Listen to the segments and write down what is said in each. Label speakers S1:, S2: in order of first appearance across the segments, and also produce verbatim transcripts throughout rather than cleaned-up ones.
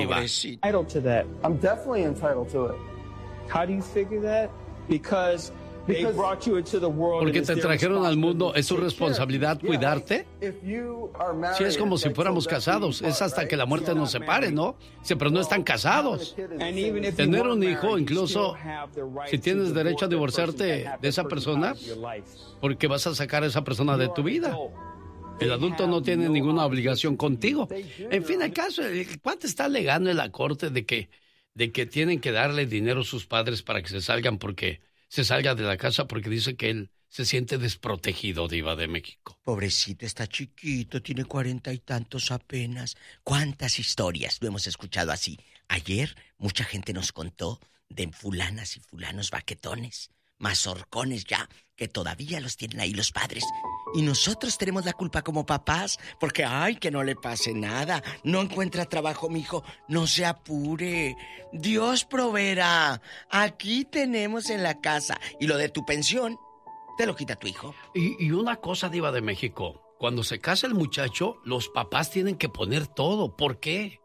S1: Diva.
S2: Pobrecito.
S3: Entitled to that. I'm definitely entitled to it. How do you figure that? Because they brought you into the world.
S1: Porque te trajeron al mundo, ¿es su responsabilidad cuidarte? Sí, es como si fuéramos casados, es hasta que la muerte nos separe, ¿no? Sí, pero no están casados. Tener un hijo, incluso si tienes derecho a divorciarte de esa persona, porque vas a sacar a esa persona de tu vida. El adulto no tiene ninguna obligación contigo. En fin, ¿acaso el cuate está alegando en la corte de que, de que tienen que darle dinero a sus padres para que se salgan porque se salga de la casa porque dice que él se siente desprotegido, Diva de México?
S2: Pobrecito, está chiquito, tiene cuarenta y tantos apenas. ¿Cuántas historias no hemos escuchado así? Ayer mucha gente nos contó de fulanas y fulanos baquetones, mazorcones ya, que todavía los tienen ahí los padres. Y nosotros tenemos la culpa como papás, porque ay, que no le pase nada, no encuentra trabajo, mijo, no se apure, Dios proveerá, aquí tenemos en la casa, y lo de tu pensión, te lo quita tu hijo.
S1: Y, y una cosa, Diva de México, cuando se casa el muchacho, los papás tienen que poner todo, ¿por qué?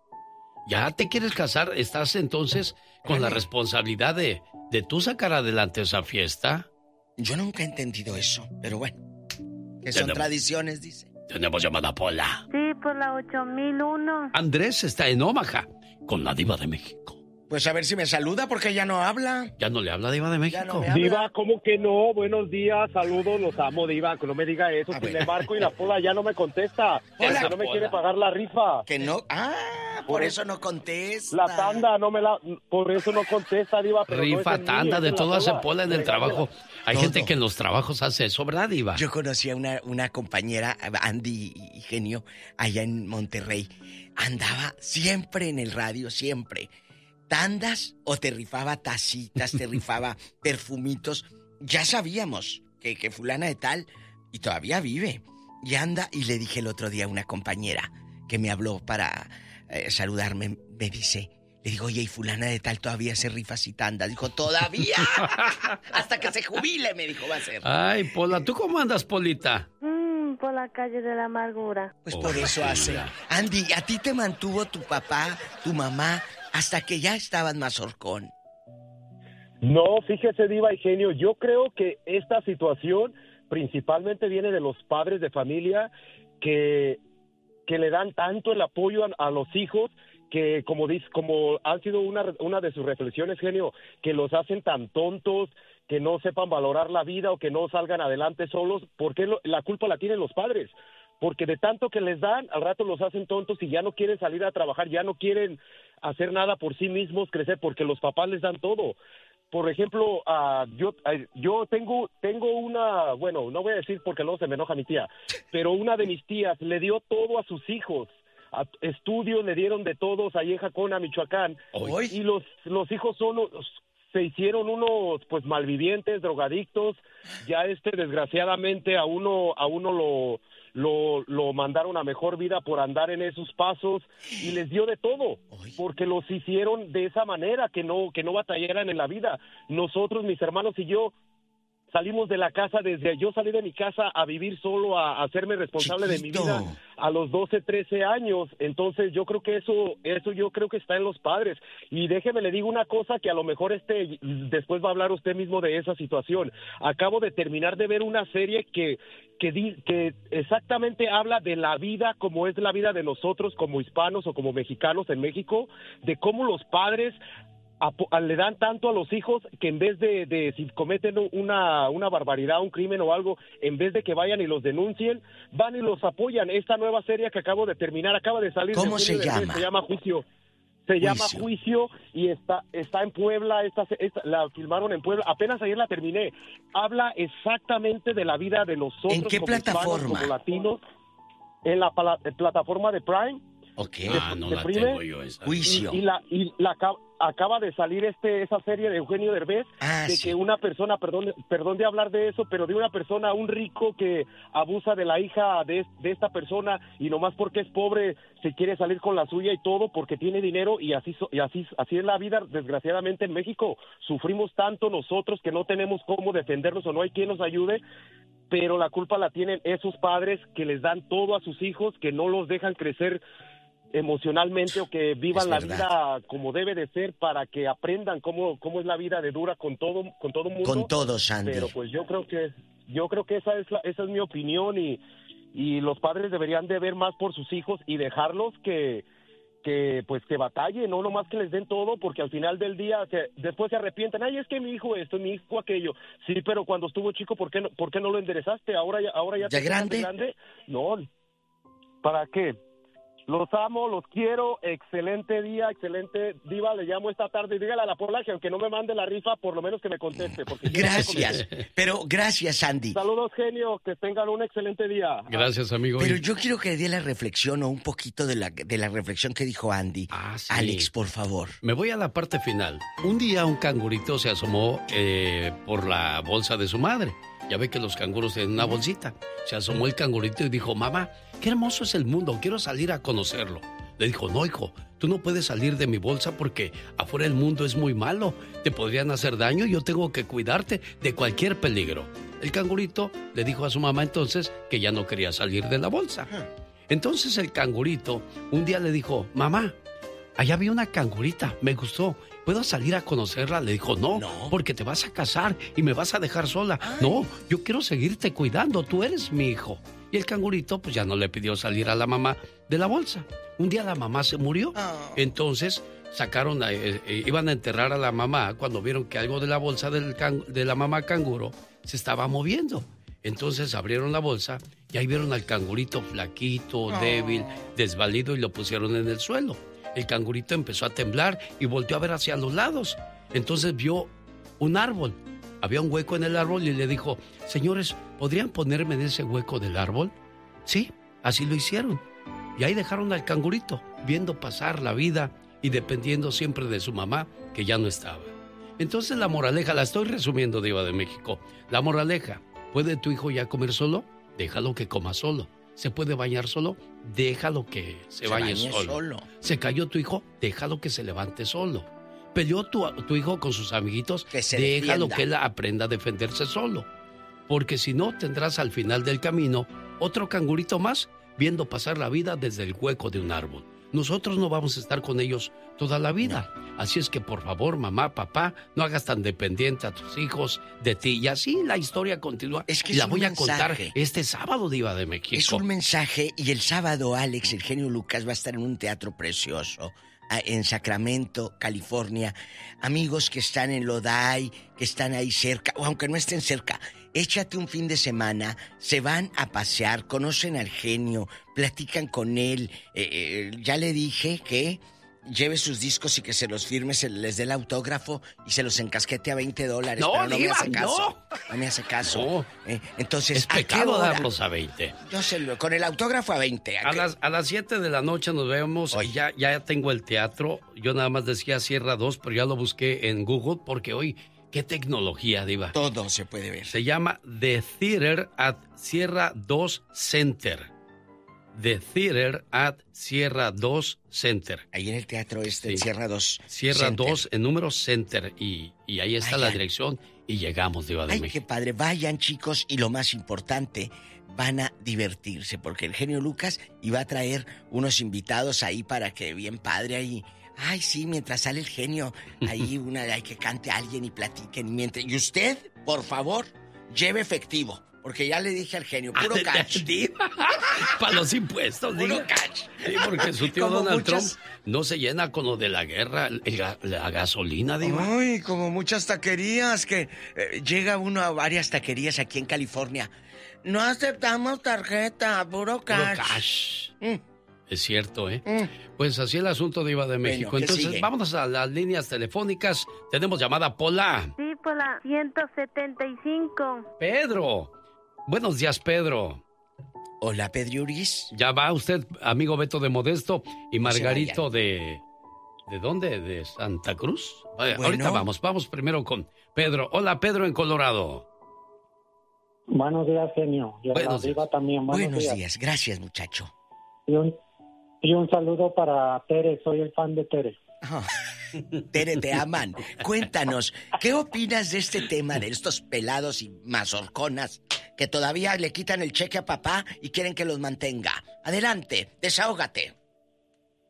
S1: Ya te quieres casar, estás entonces con la responsabilidad de, de tú sacar adelante esa fiesta.
S2: Yo nunca he entendido eso, pero bueno, que son
S1: Tenemos-
S2: tradiciones, dice.
S1: Tenemos llamada Pola.
S4: Sí, por la ocho mil uno.
S1: Andrés está en Omaha con la Diva de México.
S2: Pues a ver si me saluda, porque ella no habla.
S1: ¿Ya no le habla Diva de México?
S2: no me habla.
S5: Diva, ¿cómo que no? Buenos días, saludos, los amo, Diva, que no me diga eso.
S2: Ah,
S5: Si
S2: bueno.
S5: le marco y la Pola ya no me contesta.
S2: Hola,
S5: porque no me
S1: Pola.
S5: quiere pagar la rifa.
S2: Que no, ah, por eso no contesta.
S5: La tanda no me la... Por eso no contesta, Diva. Pero no
S1: Rifa,
S5: es en mí,
S1: tanda,
S5: es
S1: de
S5: en la
S1: todo hace
S5: Pola.
S1: Pola en el
S5: Regáñala.
S1: trabajo. Hay
S2: Todo.
S1: gente que en los trabajos hace eso, ¿verdad, Diva?
S2: Yo conocí a una, una compañera, Andy y Genio, allá en Monterrey. Andaba siempre en el radio, siempre. Tandas o te rifaba tacitas, te rifaba perfumitos. Ya sabíamos que, que fulana de tal, y todavía vive. Y anda, y le dije el otro día a una compañera que me habló para eh, saludarme, me dice, le digo, oye, ¿y fulana de tal todavía se rifa y tandas? Dijo, ¿todavía? Hasta que se jubile, me dijo, va a ser.
S1: Ay, Pola, ¿tú cómo andas, Polita?
S4: Mm, por la calle de la amargura.
S2: Pues
S1: Oh,
S2: por eso hace.
S1: mira.
S2: Andy, ¿a ti te mantuvo tu papá, tu mamá, hasta que ya estaban mazorcón?
S5: No, fíjese, Diva y Genio, yo creo que esta situación principalmente viene de los padres de familia que, que le dan tanto el apoyo a, a los hijos que, como dice, como han sido una, una de sus reflexiones, Genio, que los hacen tan tontos, que no sepan valorar la vida o que no salgan adelante solos, porque lo, la culpa la tienen los padres. Porque de tanto que les dan, al rato los hacen tontos y ya no quieren salir a trabajar, ya no quieren hacer nada por sí mismos, crecer, porque los papás les dan todo. Por ejemplo, uh, yo uh, yo tengo tengo una, bueno, no voy a decir porque luego se me enoja mi tía, pero una de mis tías le dio todo a sus hijos. A, estudios le dieron de todos ahí en Jacona, Michoacán.
S2: Hoy.
S5: Y los, los hijos son unos- se hicieron unos pues malvivientes, drogadictos. Ya este desgraciadamente a uno a uno lo lo lo mandaron a mejor vida por andar en esos pasos y les dio de todo,
S2: Ay.
S5: porque los hicieron de esa manera, que no que no batallaran en la vida. Nosotros, mis hermanos y yo, salimos de la casa desde, yo salí de mi casa a vivir solo, a, a hacerme responsable
S2: Chiquito.
S5: de mi vida a los doce, trece años. Entonces yo creo que eso, eso yo creo que está en los padres. Y déjeme le digo una cosa que a lo mejor este, después va a hablar usted mismo de esa situación. Acabo de terminar de ver una serie que, que, di, que exactamente habla de la vida como es la vida de nosotros como hispanos o como mexicanos en México, de cómo los padres Apo- le dan tanto a los hijos que en vez de, de si cometen una, una barbaridad, un crimen o algo, en vez de que vayan y los denuncien, van y los apoyan. Esta nueva serie que acabo de terminar, acaba de salir.
S2: ¿Cómo
S5: de
S2: se
S5: junio del mes,
S2: llama?
S5: Se llama Juicio. Se llama
S2: Juicio.
S5: Juicio y está está en Puebla. Esta, esta- la filmaron en Puebla. Apenas ayer la terminé. Habla exactamente de la vida de nosotros.
S2: ¿En qué
S5: como hispanos,
S2: plataforma?
S5: como latinos. En la pala- plataforma de Prime.
S2: Ok.
S1: Ah, no
S5: ¿Te
S1: la
S5: prime?
S1: tengo yo esa.
S2: Juicio.
S5: Y, y la y la acaba, acaba de salir este esa serie de Eugenio Derbez
S2: Ah,
S5: de
S2: sí.
S5: que una persona, perdón perdón de hablar de eso, pero de una persona, un rico que abusa de la hija de, de esta persona y nomás porque es pobre se quiere salir con la suya y todo porque tiene dinero y así so- y así así es la vida desgraciadamente en México. Sufrimos tanto nosotros que no tenemos cómo defendernos o no hay quien nos ayude. Pero la culpa la tienen esos padres que les dan todo a sus hijos, que no los dejan crecer emocionalmente o que vivan
S2: Es
S5: la
S2: verdad.
S5: vida como debe de ser para que aprendan cómo, cómo es la vida de dura con todo con todo mundo.
S2: Con todos, Andy.
S5: Pero pues yo creo que yo creo que esa es la, esa es mi opinión y y los padres deberían de ver más por sus hijos y dejarlos que que pues que batallen, no nomás que les den todo, porque al final del día se, después se arrepienten. Ay, es que mi hijo esto, mi hijo aquello. Sí, pero cuando estuvo chico, ¿por qué no, por qué no lo enderezaste? Ahora ya ahora ya
S2: ¿Ya
S5: te quedas
S2: grande?
S5: grande. No. ¿Para qué? Los amo, los quiero, excelente día, excelente diva, le llamo esta tarde, dígale a la Pola que aunque no me mande la rifa, por lo menos que me conteste. Porque
S2: Gracias, pero gracias, Andy.
S5: Saludos, genio, que tengan un excelente día.
S1: Gracias, amigo.
S2: Pero yo quiero que dé la reflexión o un poquito de la, de la reflexión que dijo Andy.
S1: Ah, sí.
S2: Alex, por favor.
S1: Me voy a la parte final. Un día un cangurito se asomó eh, por la bolsa de su madre. Ya ve que los canguros tienen una bolsita. Se asomó el cangurito y dijo, mamá, qué hermoso es el mundo, quiero salir a conocerlo. Le dijo, no, hijo, tú no puedes salir de mi bolsa porque afuera el mundo es muy malo. Te podrían hacer daño y yo tengo que cuidarte de cualquier peligro. El cangurito le dijo a su mamá entonces que ya no quería salir de la bolsa. Entonces el cangurito un día le dijo, mamá, allá vi una cangurita, me gustó. ¿Puedo salir a conocerla? Le dijo, no,
S2: No.
S1: porque te vas a casar y me vas a dejar sola.
S2: Ay.
S1: No, yo quiero seguirte cuidando, tú eres mi hijo. Y el cangurito pues ya no le pidió salir a la mamá de la bolsa. Un día la mamá se murió.
S2: Oh.
S1: Entonces sacaron, a, eh, eh, iban a enterrar a la mamá cuando vieron que algo de la bolsa del can- de la mamá canguro se estaba moviendo. Entonces abrieron la bolsa y ahí vieron al cangurito flaquito,
S2: Oh.
S1: débil, desvalido y lo pusieron en el suelo. El cangurito empezó a temblar y volteó a ver hacia los lados. Entonces vio un árbol. Había un hueco en el árbol y le dijo, señores, ¿podrían ponerme en ese hueco del árbol? Sí, así lo hicieron. Y ahí dejaron al cangurito, viendo pasar la vida y dependiendo siempre de su mamá, que ya no estaba. Entonces la moraleja, la estoy resumiendo, Diva de México. La moraleja, ¿puede tu hijo ya comer solo? Déjalo que coma solo. ¿Se puede bañar solo? Déjalo que se,
S2: Se
S1: bañe,
S2: bañe
S1: solo.
S2: solo.
S1: ¿Se cayó tu hijo? Déjalo que se levante solo. ¿Peleó tu, tu hijo con sus amiguitos?
S2: Que se
S1: Déjalo
S2: defienda.
S1: que él aprenda a defenderse solo. Porque si no, tendrás al final del camino otro cangurito más viendo pasar la vida desde el hueco de un árbol. Nosotros no vamos a estar con ellos toda la vida. Así es que, por favor, mamá, papá, no hagas tan dependiente a tus hijos de ti. Y así la historia continúa.
S2: Es que
S1: y
S2: es
S1: la
S2: un
S1: voy a contar
S2: mensaje.
S1: este sábado, Diva de México.
S2: Es un mensaje y el sábado Alex, el genio Lucas, va a estar en un teatro precioso a- en Sacramento, California. Amigos que están en Lodi, que están ahí cerca, o aunque no estén cerca, échate un fin de semana, se van a pasear, conocen al genio, platican con él. Eh, eh, ya le dije que lleve sus discos y que se los firme, se les dé el autógrafo y se los encasquete a veinte dólares.
S1: No,
S2: pero no
S1: Diva,
S2: me hace caso.
S1: no.
S2: No me hace caso.
S1: No.
S2: Eh, entonces,
S1: Es
S2: ¿a qué
S1: pecado
S2: hora?
S1: darlos a veinte.
S2: Yo se lo, con el autógrafo a veinte. ¿A
S1: A
S2: qué?
S1: las, a las siete de la noche nos vemos.
S2: Hoy.
S1: Y ya, ya tengo el teatro. Yo nada más decía Sierra dos, pero ya lo busqué en Google porque hoy, qué tecnología, Diva.
S2: Todo se puede ver.
S1: Se llama The Theater at Sierra dos Center. The Theater at Sierra dos Center.
S2: Ahí en el teatro este,
S1: Sí.
S2: Sierra dos.
S1: Sierra
S2: Center.
S1: dos en número Center. Y, y ahí está la
S2: Vayan.
S1: dirección. Y llegamos, Diva de
S2: Ay, qué
S1: México.
S2: padre. Vayan, chicos, y lo más importante, van a divertirse, porque el genio Lucas iba a traer unos invitados ahí para que bien padre ahí. Ay, sí, mientras sale el genio, ahí una, hay que cante a alguien y platiquen. Mientras, y usted, por favor, lleve efectivo, porque ya le dije al genio, puro
S1: Ah,
S2: catch.
S1: Diva. Para los impuestos,
S2: Puro
S1: Diva.
S2: catch.
S1: Sí, porque su tío
S2: Como
S1: Donald
S2: muchas-
S1: Trump no se llena con lo de la guerra, el ga- la gasolina, Diva.
S2: Ay, como muchas taquerías que eh, llega uno a varias taquerías aquí en California. No aceptamos tarjeta, puro
S1: Puro
S2: cash.
S1: cash.
S2: Mm,
S1: Es cierto, ¿eh?
S2: mm.
S1: Pues así el asunto de Iva de México.
S2: ¿qué
S1: Entonces,
S2: sigue?
S1: vámonos a las líneas telefónicas. Tenemos llamada Pola.
S4: Sí, por la ciento setenta y cinco.
S1: Pedro. Buenos días, Pedro.
S2: Hola, Pedriuris.
S1: Ya va usted, amigo Beto de Modesto y
S2: No se
S1: Margarito de... ¿De dónde? ¿De Santa Cruz? Vaya,
S2: Bueno.
S1: Ahorita vamos. Vamos primero con Pedro. Hola, Pedro en Colorado.
S3: Buenos días, genio. Y a la
S1: Buenos
S3: diva
S1: días.
S3: también. Buenos,
S2: Buenos
S3: días.
S2: días. Gracias, muchacho.
S3: Y un, y un saludo para Tere. Soy el fan de Tere.
S2: Oh, Tere, te aman. Cuéntanos, ¿qué opinas de este tema, de estos pelados y mazorconas que todavía le quitan el cheque a papá y quieren que los mantenga? Adelante, desahógate.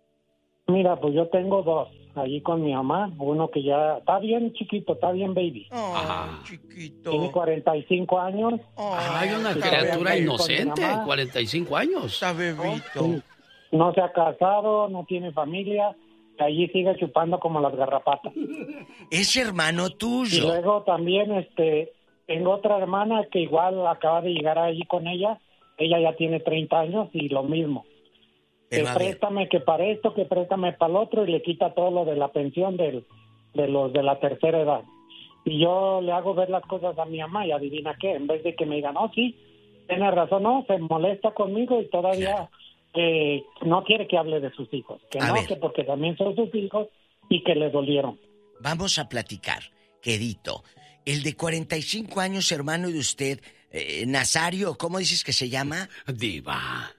S6: Mira, pues yo tengo dos allí con mi mamá. Uno que ya está bien chiquito, está bien baby.
S2: Oh, Ajá. Chiquito.
S6: Tiene cuarenta y cinco años.
S1: Oh, Hay una criatura inocente, cuarenta y cinco años.
S2: Está bebito.
S6: No, no se ha casado, no tiene familia. Allí sigue chupando como las garrapatas.
S2: Es hermano tuyo.
S6: Y luego también este, tengo otra hermana que igual acaba de llegar allí con ella. Ella ya tiene treinta años y lo mismo. Que préstame que para esto, que préstame para el otro y le quita todo lo de la pensión del, de los de la tercera edad. Y yo le hago ver las cosas a mi mamá y adivina qué, en vez de que me diga, no, sí, tiene razón, no, se molesta conmigo y todavía eh, no quiere que hable de sus hijos. Que
S2: a
S6: no,
S2: ver.
S6: que porque también son sus hijos y que le dolieron.
S2: Vamos a platicar, quedito. El de cuarenta y cinco años, hermano de usted, eh, Nazario, ¿cómo dices que se llama?
S1: Diva.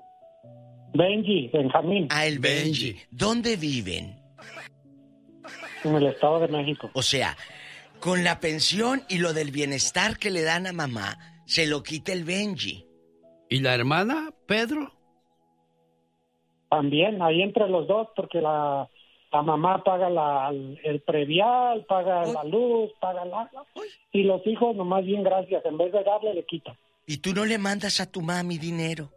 S6: Benji, Benjamín.
S2: Ah, el Benji. Benji. ¿Dónde viven?
S6: En el Estado de México.
S2: O sea, con la pensión y lo del bienestar que le dan a mamá, se lo quita el Benji.
S1: ¿Y la hermana, Pedro?
S6: También, ahí entre los dos, porque la, la mamá paga la, el previal, paga Uy. la luz, paga el agua. Y los hijos, nomás bien gracias, en vez de darle, le quitan.
S2: ¿Y tú no le mandas a tu mami dinero?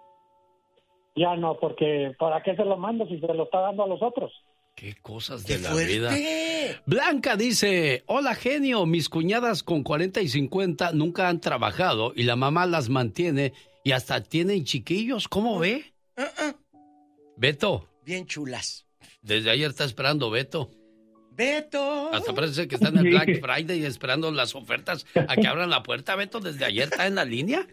S6: Ya no, porque ¿para qué se lo mando si se lo está dando a los otros?
S1: Qué cosas de
S2: ¡Qué
S1: la
S2: fuerte!
S1: vida. Blanca dice, hola genio, mis cuñadas con cuarenta y cincuenta nunca han trabajado y la mamá las mantiene y hasta tienen chiquillos, ¿cómo ve?
S2: Uh-uh.
S1: Beto.
S2: Bien chulas.
S1: Desde ayer está esperando Beto.
S2: Beto.
S1: Hasta parece que está en el Black Friday esperando las ofertas a que abran la puerta, Beto. ¿Desde ayer está en la línea?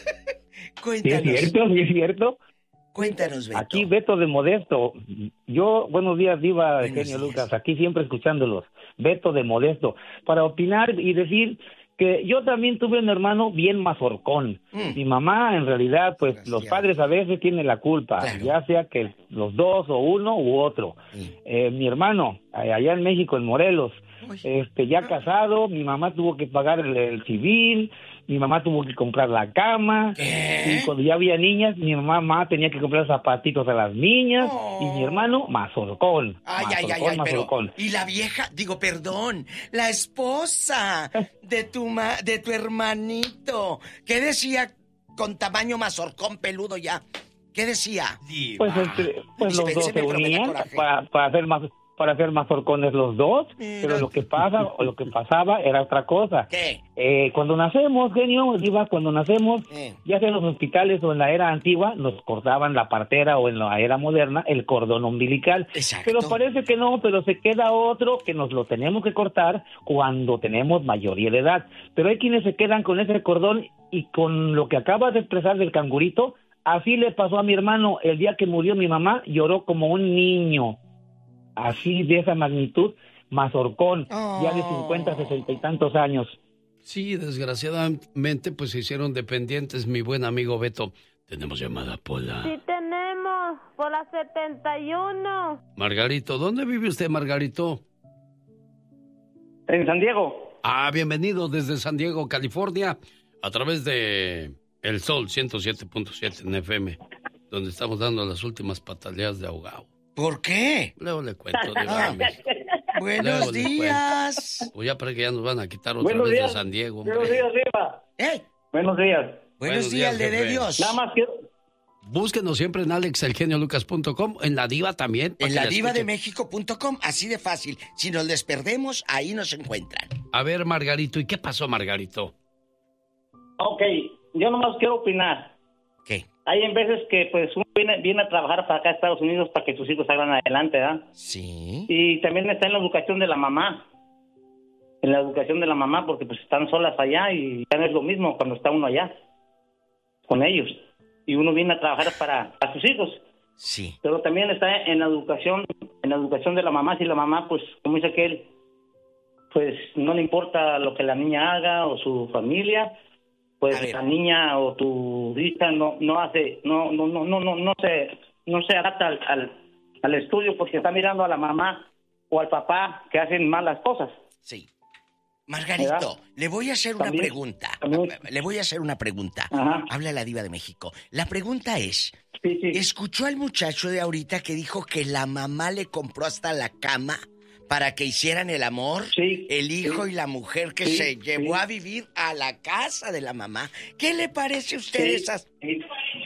S2: Cuéntanos.
S7: Sí, es cierto, sí es cierto.
S2: Cuéntanos, Beto.
S7: Aquí Beto de Modesto. Yo, buenos días, Diva,
S2: Buenos
S7: Genio
S2: días.
S7: Lucas, aquí siempre escuchándolos. Beto de Modesto. Para opinar y decir que yo también tuve un hermano bien mazorcón. Mm. Mi mamá, en realidad, pues Gracias. Los padres a veces tienen la culpa, claro. Ya sea que los dos o uno u otro. Mm. Eh, mi hermano, allá en México, en Morelos, Uy. este ya casado, mi mamá tuvo que pagar el, el civil. Mi mamá tuvo que comprar la cama. ¿Qué? Y cuando ya había niñas, mi mamá tenía que comprar zapatitos a las niñas. Oh. Y mi hermano, mazorcón.
S2: Ay, mazorcón, ay, ay, ay, mazorcón. Pero, y la vieja, digo, perdón, la esposa de tu ma, de tu hermanito, ¿qué decía con tamaño mazorcón peludo ya? ¿Qué decía?
S7: Pues, este, pues los dos se unían para, para hacer más... para hacer mazorcones los dos, Mira. Pero lo que pasa o lo que pasaba era otra cosa.
S2: ¿Qué?
S7: Eh, cuando nacemos, genio, Diva, cuando nacemos, ¿Qué? Ya sea en los hospitales o en la era antigua, nos cortaban la partera o en la era moderna el cordón umbilical.
S2: Exacto.
S7: Pero parece que no, pero se queda otro que nos lo tenemos que cortar cuando tenemos mayoría de edad. Pero hay quienes se quedan con ese cordón y con lo que acabas de expresar del cangurito, así le pasó a mi hermano. El día que murió mi mamá, lloró como un niño. Así de esa magnitud, mazorcón, oh. ya de cincuenta, sesenta y tantos años.
S1: Sí, desgraciadamente, pues se hicieron dependientes, mi buen amigo Beto. Tenemos llamada, Pola.
S4: Sí tenemos, Pola setenta y uno.
S1: Margarito, ¿dónde vive usted, Margarito?
S8: En San Diego.
S1: Ah, bienvenido desde San Diego, California, a través de El Sol ciento siete punto siete en F M, donde estamos dando las últimas pataleas de ahogado.
S2: ¿Por qué?
S1: Luego le cuento. Ah,
S2: Buenos días.
S1: Pues ya para que ya nos van a quitar otra Buenos vez días. de San Diego. Hombre.
S8: Buenos días, Diva.
S2: ¿Eh?
S8: Buenos días.
S2: Buenos, Buenos días, días de Dios.
S8: Nada más que...
S1: Búsquenos siempre en alex el genio lucas punto com, en La Diva también.
S2: En la diva de méxico punto com, así de fácil. Si nos les perdemos, ahí nos encuentran.
S1: A ver, Margarito, ¿y qué pasó, Margarito?
S8: Ok, yo nomás quiero opinar.
S2: ¿Qué?
S8: Hay en veces que pues uno viene, viene a trabajar para acá a Estados Unidos para que sus hijos salgan adelante, ¿verdad?
S2: Sí.
S8: Y también está en la educación de la mamá. En la educación de la mamá, porque pues están solas allá y ya no es lo mismo cuando está uno allá con ellos. Y uno viene a trabajar para, para sus hijos.
S2: Sí.
S8: Pero también está en la educación, en la educación de la mamá. Si la mamá, pues, como dice aquel, pues no le importa lo que la niña haga o su familia, pues la niña o tu hija no no hace no no no no no no se no se adapta al, al al estudio porque está mirando a la mamá o al papá que hacen malas cosas.
S2: Sí. Margarito, ¿verdad? Le voy a hacer una ¿También? pregunta. ¿También? Le voy a hacer una pregunta. Ajá. Habla la diva de México. La pregunta es, sí, sí. ¿escuchó al muchacho de ahorita que dijo que la mamá le compró hasta la cama para que hicieran el amor? Sí. El hijo sí. y la mujer que sí, se llevó sí. a vivir a la casa de la mamá. ¿Qué le parece a usted sí, esas...?
S8: Sí.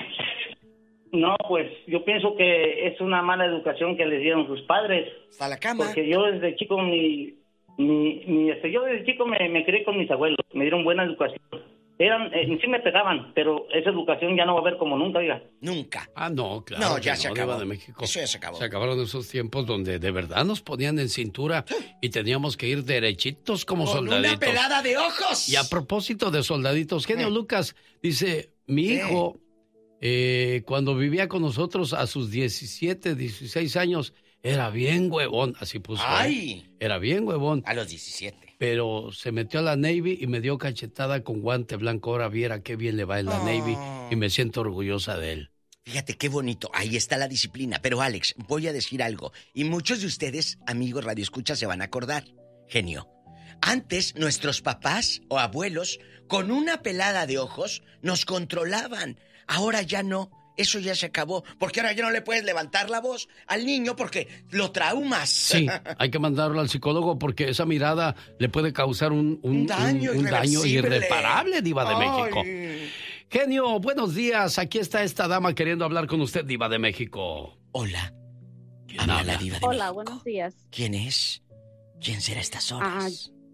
S8: No, pues yo pienso que es una mala educación que les dieron sus padres.
S2: Hasta la cama.
S8: Porque yo desde chico, mi, mi, mi este, yo desde chico me, me crié con mis abuelos, me dieron buena educación. Eran, eh, sí me pegaban, pero esa educación ya no va a haber como nunca, oiga.
S2: Nunca.
S1: Ah, no, claro.
S2: No, ya se
S1: no,
S2: acabó.
S1: De México.
S2: Eso ya se acabó.
S1: Se acabaron esos tiempos donde de verdad nos ponían en cintura y teníamos que ir derechitos como
S2: con
S1: soldaditos.
S2: Una pelada de ojos.
S1: Y a propósito de soldaditos, genio ¿Eh? Lucas dice, mi hijo... ¿Eh? Eh, cuando vivía con nosotros a sus diecisiete, dieciséis años, era bien huevón, así puso.
S2: ¡Ay!
S1: ¿eh? Era bien huevón.
S2: A los diecisiete.
S1: Pero se metió a la Navy y me dio cachetada con guante blanco. Ahora viera qué bien le va en la oh. Navy y me siento orgullosa de él.
S2: Fíjate qué bonito, ahí está la disciplina. Pero Alex, voy a decir algo. Y muchos de ustedes, amigos radioescuchas, se van a acordar. Genio. Antes, nuestros papás o abuelos, con una pelada de ojos, nos controlaban. Ahora ya no, eso ya se acabó, porque ahora ya no le puedes levantar la voz al niño porque lo traumas.
S1: Sí, hay que mandarlo al psicólogo porque esa mirada le puede causar un, un,
S2: un daño,
S1: un, un daño irreparable, diva de Ay. México. Genio, buenos días, aquí está esta dama queriendo hablar con usted, diva de México.
S2: Hola.
S1: ¿Quién habla?
S2: La diva de
S4: Hola,
S2: México.
S4: Buenos días.
S2: ¿Quién es? ¿Quién será a estas horas?
S4: Ah,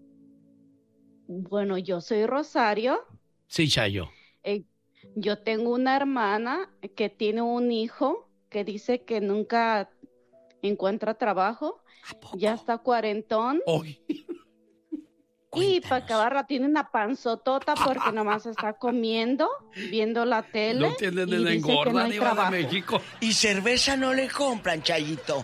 S4: bueno, yo soy Rosario.
S1: Sí, Chayo.
S4: Eh, Yo tengo una hermana que tiene un hijo que dice que nunca encuentra trabajo. Ya está cuarentón.
S1: Uy.
S4: Y para acabarla tiene una panzotota porque nomás está comiendo, viendo la tele.
S1: No tiene de la engorda, no diva de México.
S2: Y cerveza no le compran, Chayito.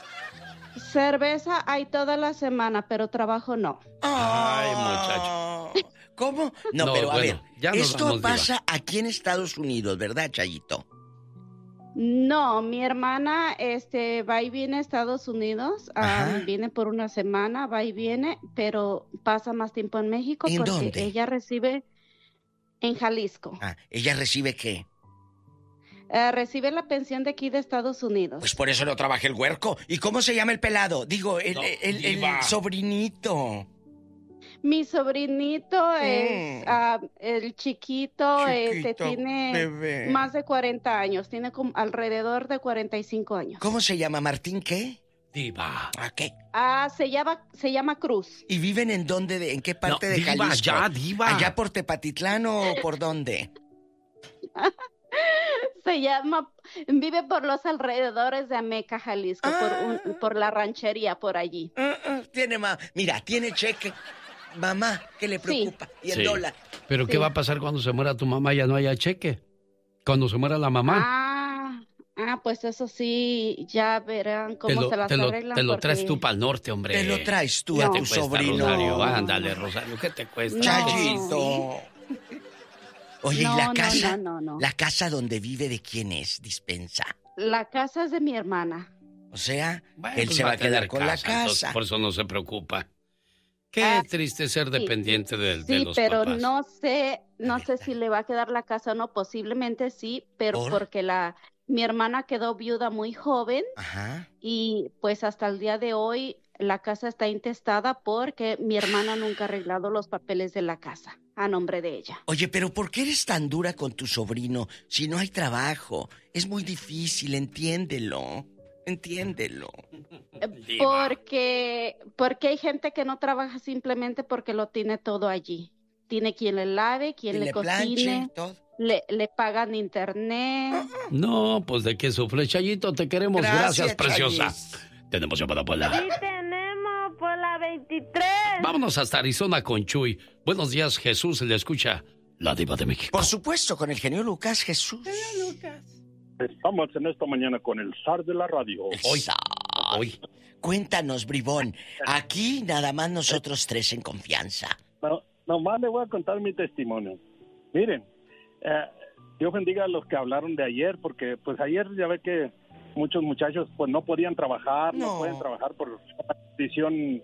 S4: Cerveza hay toda la semana, pero trabajo no.
S1: Ay, muchacho.
S2: ¿Cómo? No, no pero a bueno, ver, esto
S1: vamos,
S2: pasa
S1: diva.
S2: aquí en Estados Unidos, ¿verdad, Chayito?
S4: No, mi hermana este, va y viene a Estados Unidos, um, viene por una semana, va y viene, pero pasa más tiempo en México
S2: ¿En
S4: porque
S2: dónde?
S4: ella recibe en Jalisco.
S2: Ah, ¿ella recibe qué?
S4: Uh, recibe la pensión de aquí de Estados Unidos.
S2: Pues por eso no trabaja el huerco. ¿Y cómo se llama el pelado? Digo, el, no, el, el, el sobrinito.
S4: Mi sobrinito mm. es uh, el chiquito, chiquito este tiene bebé. Más de cuarenta años, tiene como alrededor de cuarenta y cinco años.
S2: ¿Cómo se llama? ¿Martín qué?
S1: Diva.
S2: ¿A qué?
S4: Ah, se llama se llama Cruz.
S2: ¿Y viven en dónde, de, en qué parte no, de
S1: diva,
S2: Jalisco?
S1: Ya, diva.
S2: ¿Allá por Tepatitlán o por dónde?
S4: Se llama, vive por los alrededores de Ameca, Jalisco, ah. por, un, por la ranchería por allí.
S2: Uh, uh, tiene ma, mira, tiene cheque. Mamá, ¿qué le preocupa? Sí. Y el sí. dólar.
S1: ¿Pero sí. qué va a pasar cuando se muera tu mamá? Ya no haya cheque. Cuando se muera la mamá.
S4: Ah, ah pues eso sí, ya verán cómo
S1: lo,
S4: se las
S1: te lo,
S4: arreglan.
S1: Te lo
S4: porque...
S1: traes tú para el norte, hombre.
S2: Te lo traes tú
S1: no.
S2: a tu
S1: cuesta,
S2: sobrino.
S1: Rosario, ándale, Rosario, ¿qué te cuesta?
S4: No.
S2: Chayito. Oye,
S4: no,
S2: ¿y la
S4: no,
S2: casa?
S4: No, no, no.
S2: ¿La casa donde vive de quién es, dispensa?
S4: La casa es de mi hermana.
S2: O sea,
S1: bueno,
S2: él
S1: pues
S2: se va a quedar con
S1: casa,
S2: la casa.
S1: Entonces, por eso no se preocupa. Qué ah, triste ser sí, dependiente de,
S4: sí,
S1: de los
S4: pero
S1: papás.
S4: no sé, no sé si le va a quedar la casa o no, posiblemente sí, pero ¿Por? porque la mi hermana quedó viuda muy joven.
S2: Ajá.
S4: Y pues hasta el día de hoy la casa está intestada porque mi hermana nunca ha arreglado los papeles de la casa a nombre de ella.
S2: Oye, pero ¿por qué eres tan dura con tu sobrino si no hay trabajo? Es muy difícil, entiéndelo. Entiéndelo.
S4: Porque, porque hay gente que no trabaja simplemente porque lo tiene todo allí. Tiene quien le lave, quien le, le cocine, todo. Le, le pagan internet.
S1: No, pues de qué sufre, Chayito, te queremos. Gracias, Gracias preciosa.
S2: Chayis.
S1: Tenemos llamada por la...
S4: Sí, tenemos por la veintitrés.
S1: Vámonos hasta Arizona con Chuy. Buenos días, Jesús, le escucha la diva de México.
S2: Por supuesto, con el genio Lucas, Jesús.
S4: Genio Lucas.
S5: Estamos en esta mañana con el zar de la radio.
S2: Hoy, hoy. Cuéntanos, bribón. Aquí nada más nosotros tres en confianza.
S5: No, nomás le voy a contar mi testimonio. Miren, eh, Dios bendiga a los que hablaron de ayer, porque pues ayer ya ve que muchos muchachos pues no podían trabajar, no, no pueden trabajar por una condición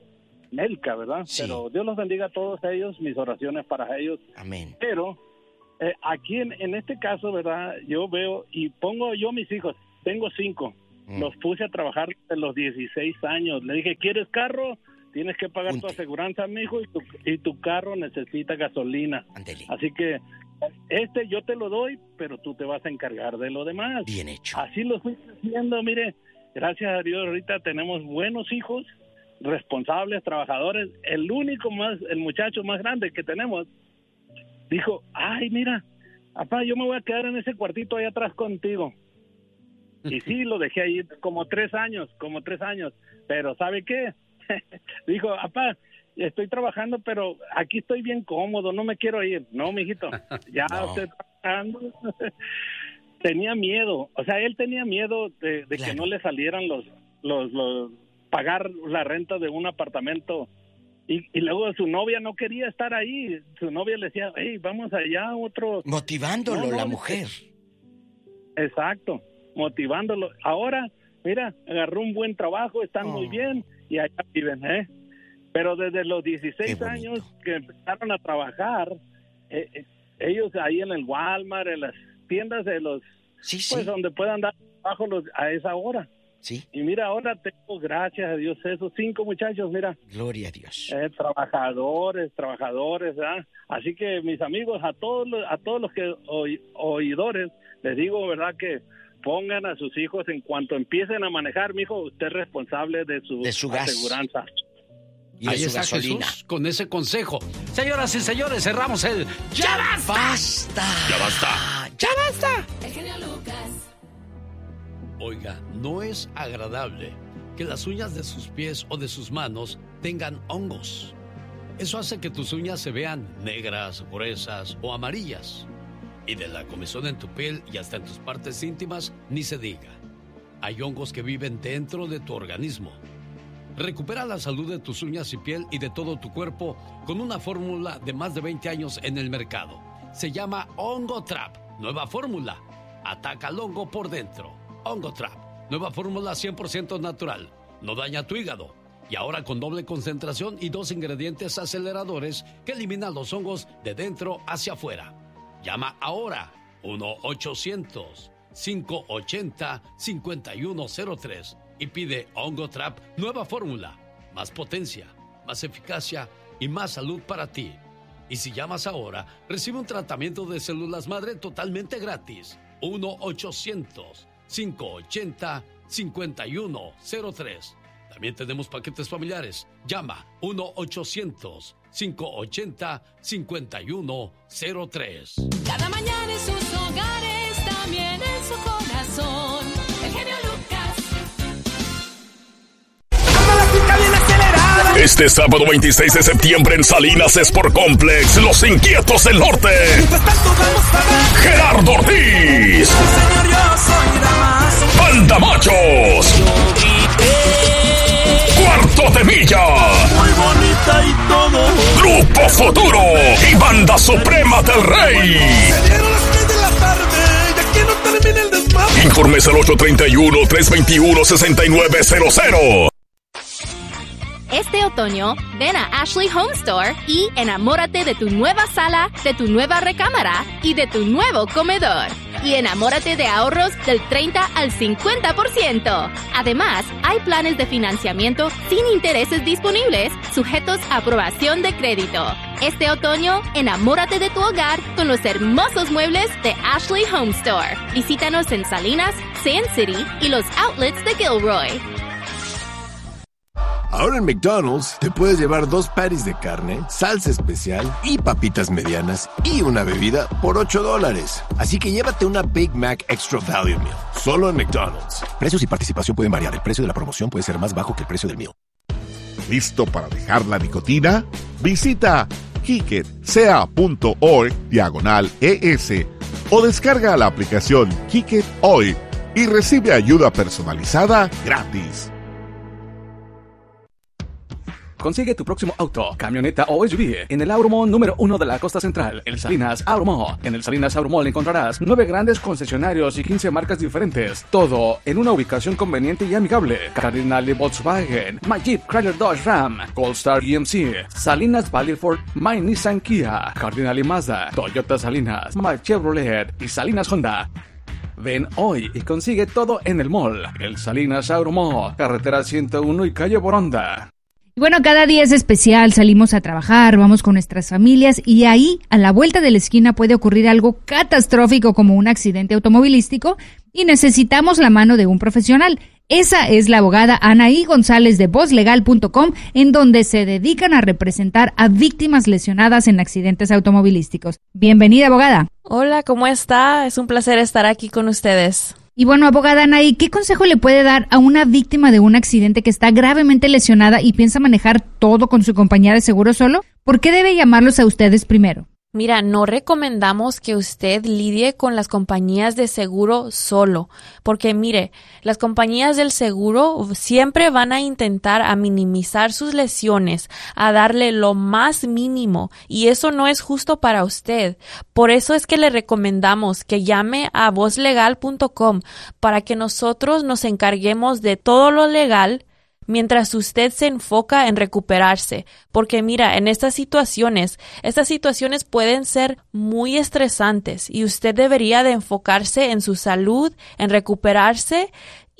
S9: médica, ¿verdad? Sí. Pero Dios los bendiga a todos ellos, mis oraciones para ellos.
S2: Amén.
S9: Pero eh, aquí en, en este caso, ¿verdad? Yo veo y pongo yo mis hijos, tengo cinco, mm. los puse a trabajar de los dieciséis años. Le dije, ¿quieres carro? Tienes que pagar Punte. tu aseguranza, mijo, y tu, y tu carro necesita gasolina.
S2: Andele.
S9: Así que este yo te lo doy, pero tú te vas a encargar de lo demás.
S2: Bien hecho.
S9: Así lo fui haciendo, mire, gracias a Dios ahorita tenemos buenos hijos, responsables, trabajadores. El único más, el muchacho más grande que tenemos, dijo, ay, mira, papá, yo me voy a quedar en ese cuartito ahí atrás contigo. Y sí, lo dejé ahí como tres años, como tres años. Pero ¿sabe qué? Dijo, papá, estoy trabajando, pero aquí estoy bien cómodo, no me quiero ir. No, mijito, ya no. estoy trabajando. Tenía miedo, o sea, él tenía miedo de, de claro. que no le salieran los, los, los, pagar la renta de un apartamento. Y, y luego su novia no quería estar ahí. Su novia le decía, hey, vamos allá, otro...
S2: Motivándolo, no, no, la mujer.
S9: Exacto, motivándolo. Ahora, mira, agarró un buen trabajo, están oh. muy bien, y allá viven, ¿eh? Pero desde los dieciséis años que empezaron a trabajar, eh, eh, ellos ahí en el Walmart, en las tiendas de los...
S2: Sí, sí.
S9: Pues donde puedan dar trabajo los, a esa hora.
S2: Sí.
S9: Y mira, ahora tengo, gracias a Dios, esos cinco muchachos, mira.
S2: Gloria a Dios.
S9: Eh, trabajadores, trabajadores, ¿verdad? Así que mis amigos, a todos los, a todos los que oy, oidores, les digo, ¿verdad? Que pongan a sus hijos en cuanto empiecen a manejar, mijo, usted es responsable de su,
S2: de su
S9: aseguranza.
S2: Y ahí está gasolina.
S1: Jesús con ese consejo. Señoras y señores, cerramos el
S2: ¡Ya basta!
S1: ¡Ya basta!
S2: ¡Ya basta!
S10: El genio Lucas.
S1: Oiga, no es agradable que las uñas de sus pies o de sus manos tengan hongos. Eso hace que tus uñas se vean negras, gruesas o amarillas. Y de la comezón en tu piel y hasta en tus partes íntimas, ni se diga. Hay hongos que viven dentro de tu organismo. Recupera la salud de tus uñas y piel y de todo tu cuerpo con una fórmula de más de veinte años en el mercado. Se llama Hongo Trap. Nueva fórmula. Ataca al hongo por dentro. Hongo Trap. Nueva fórmula cien por ciento natural. No daña tu hígado. Y ahora con doble concentración y dos ingredientes aceleradores que eliminan los hongos de dentro hacia afuera. Llama ahora. uno ochocientos, cinco ochenta, cincuenta y uno cero tres. Y pide Hongo Trap, nueva fórmula, más potencia, más eficacia y más salud para ti. Y si llamas ahora, recibe un tratamiento de células madre totalmente gratis. uno ochocientos, cinco ochenta, cincuenta y uno cero tres. También tenemos paquetes familiares. Llama uno ochocientos, cinco ochenta, cincuenta y uno cero tres.
S10: Cada mañana en sus hogares, también en su corazón. El genio Lucas.
S11: Este sábado veintiséis de septiembre en Salinas Sport Complex, Los Inquietos del Norte. Gerardo Ortiz. Banda Machos. Cuarto de Milla.
S12: Muy bonita y todo.
S11: Grupo Futuro y Banda Suprema del Rey.
S12: Se dieron las tres de la tarde, ya que no termine el desmadre.
S11: Informes al ocho tres uno, tres dos uno, seis nueve cero cero.
S13: Este otoño, ven a Ashley Home Store y enamórate de tu nueva sala, de tu nueva recámara y de tu nuevo comedor. Y enamórate de ahorros del treinta al cincuenta por ciento. Además, hay planes de financiamiento sin intereses disponibles, sujetos a aprobación de crédito. Este otoño, enamórate de tu hogar con los hermosos muebles de Ashley Home Store. Visítanos en Salinas, Sand City y los outlets de Gilroy.
S14: Ahora en McDonald's te puedes llevar dos patties de carne, salsa especial y papitas medianas y una bebida por ocho dólares. Así que llévate una Big Mac Extra Value Meal, solo en McDonald's. Precios y participación pueden variar. El precio de la promoción puede ser más bajo que el precio del meal.
S15: ¿Listo para dejar la nicotina? Visita kickitsea.org diagonal ES o descarga la aplicación Kick It hoy y recibe ayuda personalizada gratis.
S16: Consigue tu próximo auto, camioneta o S U V en el Auto Mall número uno de la costa central, el Salinas Auto Mall. En el Salinas Auto Mall encontrarás nueve grandes concesionarios y quince marcas diferentes. Todo en una ubicación conveniente y amigable. Cardinal Volkswagen, My Jeep Chrysler Dodge Ram, Goldstar G M C, Salinas Valley Ford, My Nissan Kia, Cardinal y Mazda, Toyota Salinas, My Chevrolet y Salinas Honda. Ven hoy y consigue todo en el mall. El Salinas Auto Mall, carretera ciento uno y calle Boronda.
S17: Bueno, cada día es especial, salimos a trabajar, vamos con nuestras familias y ahí, a la vuelta de la esquina, puede ocurrir algo catastrófico como un accidente automovilístico y necesitamos la mano de un profesional. Esa es la abogada Anaí González de voz legal punto com, en donde se dedican a representar a víctimas lesionadas en accidentes automovilísticos. Bienvenida, abogada.
S18: Hola, ¿cómo está? Es un placer estar aquí con ustedes.
S17: Y bueno, abogada Anaí, ¿qué consejo le puede dar a una víctima de un accidente que está gravemente lesionada y piensa manejar todo con su compañía de seguro solo? ¿Por qué debe llamarlos a ustedes primero?
S18: Mira, no recomendamos que usted lidie con las compañías de seguro solo, porque mire, las compañías del seguro siempre van a intentar a minimizar sus lesiones, a darle lo más mínimo, y eso no es justo para usted. Por eso es que le recomendamos que llame a voz legal punto com para que nosotros nos encarguemos de todo lo legal mientras usted se enfoca en recuperarse, porque mira, en estas situaciones, estas situaciones pueden ser muy estresantes y usted debería de enfocarse en su salud, en recuperarse,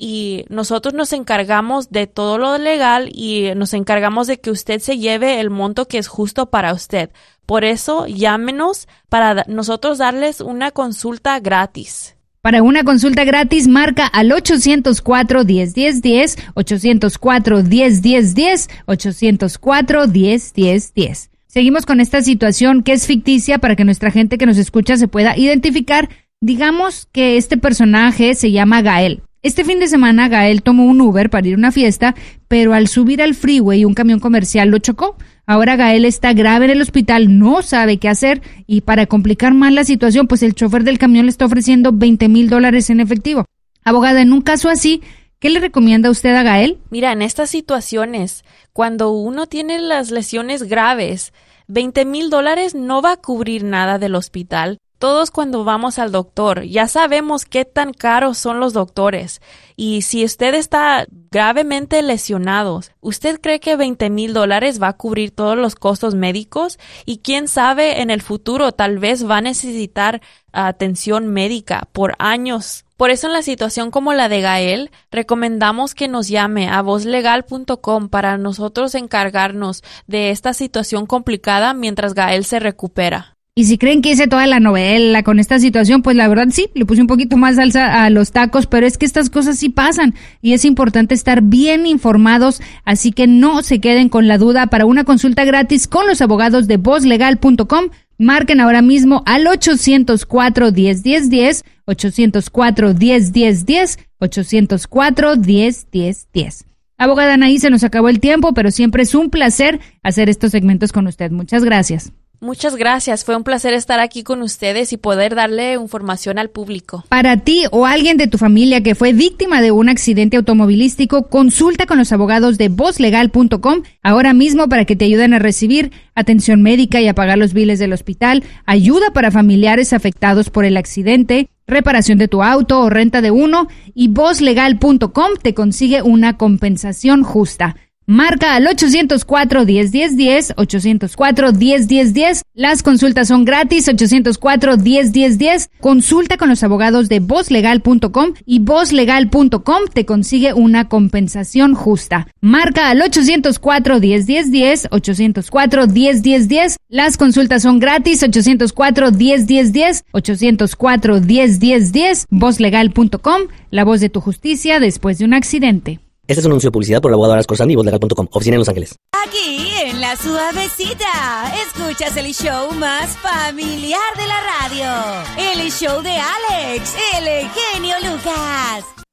S18: y nosotros nos encargamos de todo lo legal y nos encargamos de que usted se lleve el monto que es justo para usted. Por eso, llámenos para nosotros darles una consulta gratis.
S17: Para una consulta gratis, marca al ochocientos cuatro, diez, diez, diez, ochocientos cuatro, diez, diez, diez, ochocientos cuatro, diez, diez, diez. Seguimos con esta situación que es ficticia para que nuestra gente que nos escucha se pueda identificar. Digamos que este personaje se llama Gael. Este fin de semana Gael tomó un Uber para ir a una fiesta, pero al subir al freeway un camión comercial lo chocó. Ahora Gael está grave en el hospital, no sabe qué hacer y para complicar más la situación, pues el chofer del camión le está ofreciendo veinte mil dólares en efectivo. Abogada, en un caso así, ¿qué le recomienda usted a Gael?
S18: Mira, en estas situaciones, cuando uno tiene las lesiones graves, veinte mil dólares no va a cubrir nada del hospital. Todos cuando vamos al doctor ya sabemos qué tan caros son los doctores y si usted está gravemente lesionado, ¿usted cree que veinte mil dólares va a cubrir todos los costos médicos? Y quién sabe, en el futuro tal vez va a necesitar atención médica por años. Por eso en la situación como la de Gael, recomendamos que nos llame a voz legal punto com para nosotros encargarnos de esta situación complicada mientras Gael se recupera.
S17: Y si creen que hice toda la novela con esta situación, pues la verdad sí, le puse un poquito más salsa a los tacos, pero es que estas cosas sí pasan y es importante estar bien informados, así que no se queden con la duda. Para una consulta gratis con los abogados de voz legal punto com, marquen ahora mismo al ochocientos cuatro, diez, diez, diez, ochocientos cuatro, diez, diez, diez, ochocientos cuatro, diez, diez, diez. Abogada Anaí, se nos acabó el tiempo, pero siempre es un placer hacer estos segmentos con usted. Muchas gracias.
S18: Muchas gracias, fue un placer estar aquí con ustedes y poder darle información al público.
S17: Para ti o alguien de tu familia que fue víctima de un accidente automovilístico, consulta con los abogados de voz legal punto com ahora mismo para que te ayuden a recibir atención médica y a pagar los biles del hospital, ayuda para familiares afectados por el accidente, reparación de tu auto o renta de uno, y voz legal punto com te consigue una compensación justa. Marca al ochocientos cuatro, diez, diez, diez, ochocientos cuatro, diez, diez, diez. Las consultas son gratis, ochocientos cuatro, diez, diez, diez. Consulta con los abogados de voz legal punto com y voz legal punto com te consigue una compensación justa. Marca al ochocientos cuatro, diez, diez, diez, ochocientos cuatro, diez, diez, diez. Las consultas son gratis, ochocientos cuatro, diez, diez, diez, ochocientos cuatro, diez, diez, diez. voz legal punto com, la voz de tu justicia después de un accidente.
S19: Este es un anuncio de publicidad por el abogado Aras Corsani y voz legal punto com, oficina en Los Ángeles.
S10: Aquí en La Suavecita, escuchas el show más familiar de la radio. El show de Alex, el genio Lucas.